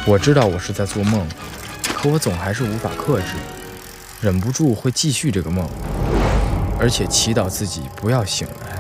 我知道我是在做梦，可我总还是无法克制，忍不住会继续这个梦，而且祈祷自己不要醒来。